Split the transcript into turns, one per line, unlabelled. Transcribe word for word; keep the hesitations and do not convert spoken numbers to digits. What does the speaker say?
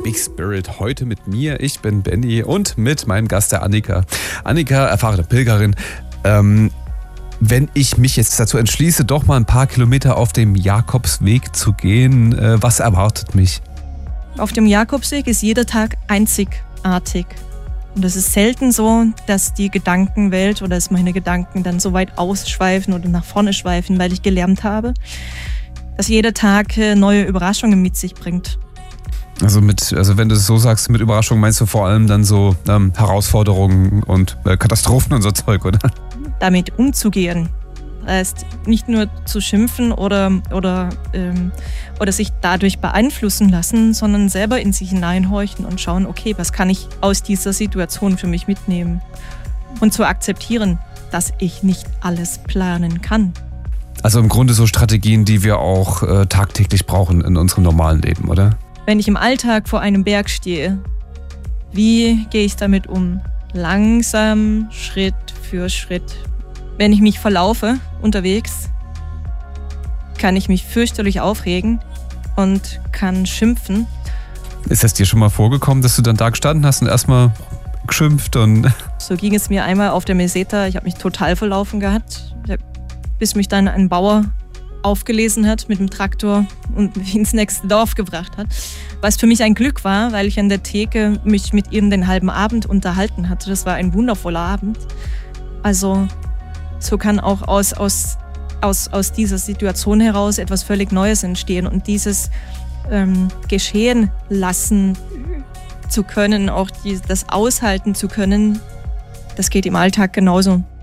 Big Spirit. Heute mit mir, ich bin Benny und mit meinem Gast der Annika. Annika, erfahrene Pilgerin. Ähm, wenn ich mich jetzt dazu entschließe, doch mal ein paar Kilometer auf dem Jakobsweg zu gehen, äh, was erwartet mich?
Auf dem Jakobsweg ist jeder Tag einzigartig. Und es ist selten so, dass die Gedankenwelt oder dass meine Gedanken dann so weit ausschweifen oder nach vorne schweifen, weil ich gelernt habe, dass jeder Tag neue Überraschungen mit sich bringt.
Also mit, also wenn du es so sagst, mit Überraschungen meinst du vor allem dann so ähm, Herausforderungen und äh, Katastrophen und so Zeug, oder?
Damit umzugehen. Das heißt, nicht nur zu schimpfen oder, oder, ähm, oder sich dadurch beeinflussen lassen, sondern selber in sich hineinhorchen und schauen, okay, was kann ich aus dieser Situation für mich mitnehmen? Und zu akzeptieren, dass ich nicht alles planen kann.
Also im Grunde so Strategien, die wir auch äh, tagtäglich brauchen in unserem normalen Leben, oder?
Wenn ich im Alltag vor einem Berg stehe, wie gehe ich damit um? Langsam, Schritt für Schritt. Wenn ich mich verlaufe unterwegs, kann ich mich fürchterlich aufregen und kann schimpfen.
Ist das dir schon mal vorgekommen, dass du dann da gestanden hast und erstmal geschimpft? Und
so ging es mir einmal auf der Meseta. Ich habe mich total verlaufen gehabt, bis mich dann ein Bauer aufgelesen hat mit dem Traktor und mich ins nächste Dorf gebracht hat. Was für mich ein Glück war, weil ich an der Theke mich mit ihm den halben Abend unterhalten hatte. Das war ein wundervoller Abend. Also so kann auch aus, aus, aus, aus dieser Situation heraus etwas völlig Neues entstehen. Und dieses ähm, geschehen lassen zu können, auch die, das aushalten zu können, das geht im Alltag genauso.